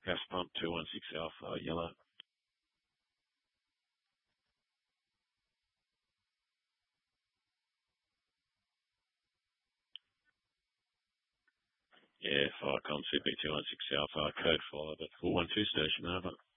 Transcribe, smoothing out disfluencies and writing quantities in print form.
Gas pump 216 Alpha, yellow. Yeah, Firecom CP216 Alpha, code 5 at 412 station, over.